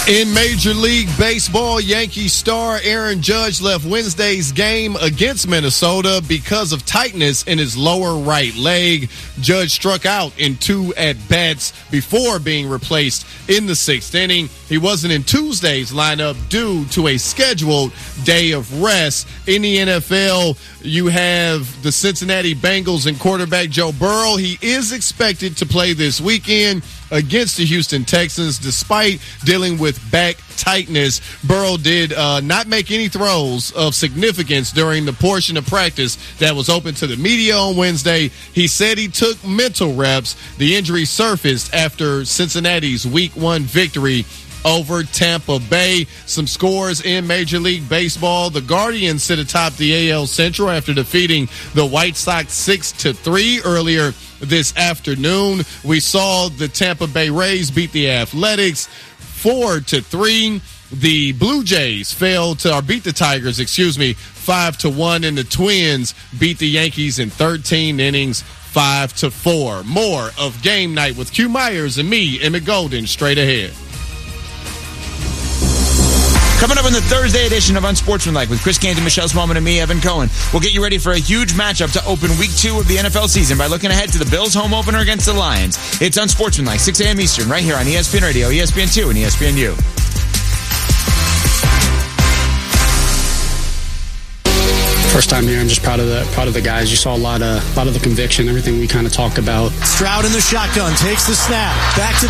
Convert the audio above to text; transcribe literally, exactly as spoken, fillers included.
In Major League Baseball, Yankees star Aaron Judge left Wednesday's game against Minnesota because of tightness in his lower right leg. Judge struck out in two at-bats before being replaced in the sixth inning. He wasn't in Tuesday's lineup due to a scheduled day of rest. In the N F L, you have the Cincinnati Bengals and quarterback Joe Burrow. He is expected to play this weekend against the Houston Texans despite dealing with back tightness. Burrow did uh, not make any throws of significance during the portion of practice that was open to the media on Wednesday. He said he took mental reps. The injury surfaced after Cincinnati's week one victory over Tampa Bay. Some scores in Major League Baseball. The Guardians sit atop the A L Central after defeating the White Sox six to three earlier this afternoon. We saw the Tampa Bay Rays beat the Athletics four to three. The Blue Jays failed to, or beat the Tigers, excuse me, five to one, and the Twins beat the Yankees in thirteen innings, five to four. More of Game Night with Q Myers and me, Emmett Golden, straight ahead. Coming up on the Thursday edition of Unsportsmanlike with Chris Canty, Michelle Smallman, and me, Evan Cohen. We'll get you ready for a huge matchup to open week two of the N F L season by looking ahead to the Bills' home opener against the Lions. It's Unsportsmanlike, six a.m. Eastern, right here on E S P N Radio, E S P N two, and E S P N U. First time here, I'm just proud of the proud of the guys. You saw a lot of a lot of the conviction, everything we kind of talked about. Stroud in the shotgun, takes the snap, back to